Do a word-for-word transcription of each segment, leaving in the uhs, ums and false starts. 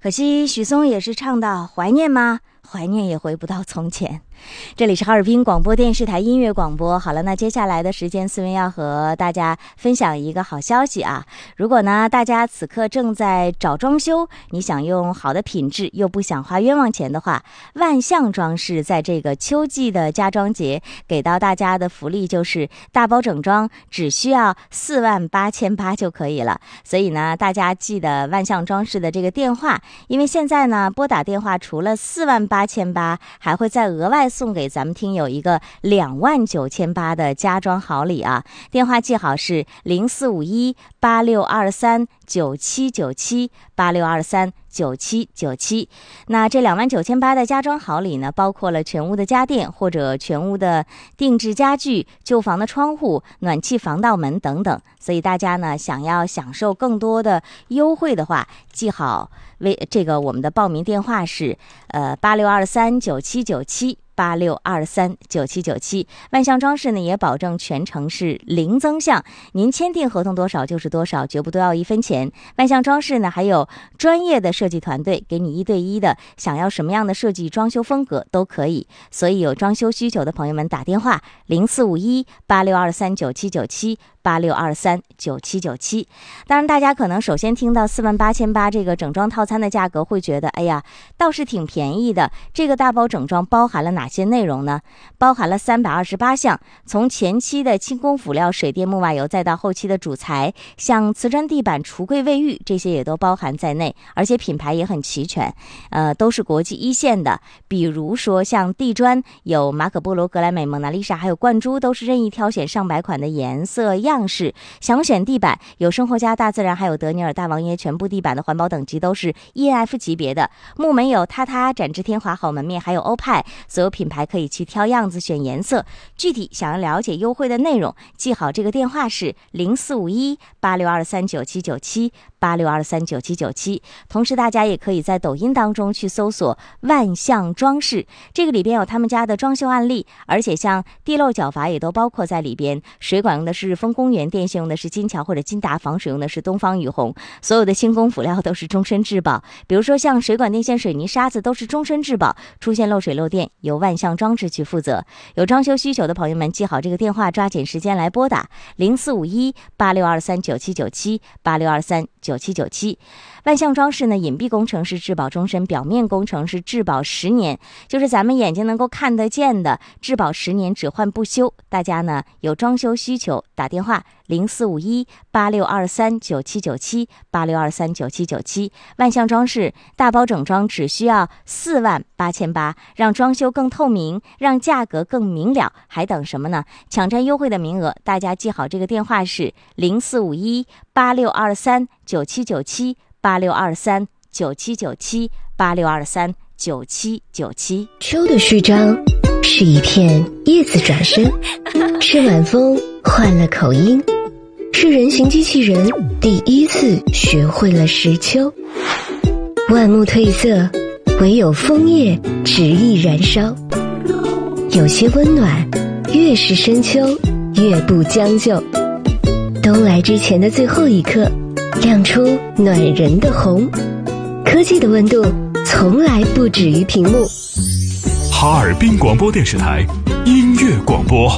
可惜许嵩也是唱到怀念吗？怀念也回不到从前。这里是哈尔滨广播电视台音乐广播。好了，那接下来的时间，思维要和大家分享一个好消息啊！如果呢大家此刻正在找装修，你想用好的品质又不想花冤枉钱的话，万象装饰在这个秋季的家装节给到大家的福利就是大包整装，只需要四万八千八就可以了。所以呢，大家记得万象装饰的这个电话，因为现在呢拨打电话除了四万八千八，还会再额外送给咱们听友一个两万九千八的家装好礼啊！电话记好是零四五一八六二三九七九七八六二三九七九七。那这两万九千八的家装好礼呢，包括了全屋的家电或者全屋的定制家具、旧房的窗户、暖气防盗门等等。所以大家呢想要享受更多的优惠的话，记好为这个我们的报名电话是呃八六二三九七九七。八六二三九七九七。万象装饰呢也保证全程是零增项，您签订合同多少就是多少，绝不多要一分钱。万象装饰呢还有专业的设计团队，给你一对一的，想要什么样的设计装修风格都可以。所以有装修需求的朋友们打电话零四五一八六二三九七九七八六二三九七九七。当然大家可能首先听到四万八千八这个整装套餐的价格会觉得哎呀倒是挺便宜的。这个大包整装包含了哪些内容呢？包含了三百二十八项，从前期的轻工辅料、水电木瓦油，再到后期的主材，像瓷砖地板、橱柜卫浴，这些也都包含在内，而且品牌也很齐全，呃，都是国际一线的。比如说像地砖有马可波罗、格莱美、蒙娜丽莎，还有灌珠，都是任意挑选上百款的颜色样式。详选地板有生活家、大自然，还有德尼尔、大王爷，全部地板的环保等级都是 E N F 级别的。木门有榻榻、展翅天华、好门面，还有欧派，所有品牌可以去挑样子选颜色。具体想要了解优惠的内容，记好这个电话是零四五一八六二三九七九七八六二三九七九七。同时大家也可以在抖音当中去搜索万象装饰，这个里边有他们家的装修案例，而且像地漏角阀也都包括在里边。水管用的是丰公园，电线用的是金桥或者金达，防水用的是东方雨虹，所有的轻工辅料都是终身质保。比如说像水管、电线、水泥、沙子都是终身质保，出现漏水漏电由万象装饰去负责。有装修需求的朋友们记好这个电话，抓紧时间来拨打零四五一八六二三九七九七八六二三九七九七。万象装饰呢，隐蔽工程是质保终身，表面工程是质保十年，就是咱们眼睛能够看得见的，质保十年，只换不修。大家呢有装修需求打电话零四五一八六二三九七九七八六二三九七九七。万象装饰大包整装只需要四万八千八，让装修更透明，让价格更明了，还等什么呢？抢占优惠的名额，大家记好这个电话是零四五一八六二三九七九七八六二三九七九七八六二三九七九七。 秋的序章是一片叶子转身，是晚风换了口音，是人形机器人第一次学会了识秋。万木褪色，唯有枫叶执意燃烧。有些温暖，越是深秋越不将就。冬来之前的最后一刻，亮出暖人的红。科技的温度从来不止于屏幕。 哈尔滨广播电视台音乐广播。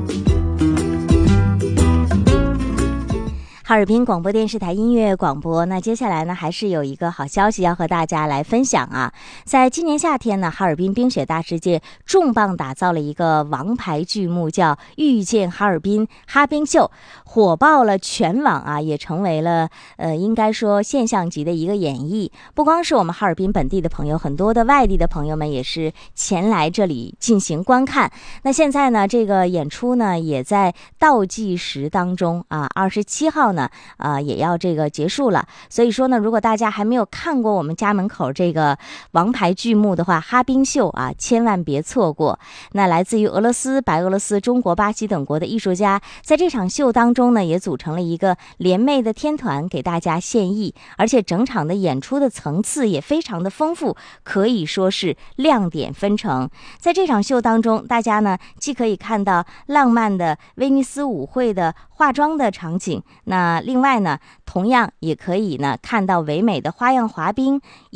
哈尔滨广播电视台音乐广播。那接下来呢，还是有一个好消息要和大家来分享啊。在今年夏天呢，哈尔滨冰雪大世界重磅打造了一个王牌剧目，叫遇见哈尔滨哈冰秀，火爆了全网啊，也成为了呃应该说现象级的一个演绎。不光是我们哈尔滨本地的朋友，很多的外地的朋友们也是前来这里进行观看。那现在呢，这个演出呢也在倒计时当中啊，二十七号呢呢，呃，也要这个结束了。所以说呢，如果大家还没有看过我们家门口这个王牌剧目的话，哈冰秀啊，千万别错过。那来自于俄罗斯、白俄罗斯、中国、巴西等国的艺术家，在这场秀当中呢，也组成了一个联袂的天团给大家献艺，而且整场的演出的层次也非常的丰富，可以说是亮点纷呈。在这场秀当中，大家呢既可以看到浪漫的威尼斯舞会的化妆的场景，那另外呢，同样也可以呢看到唯美的花样滑冰，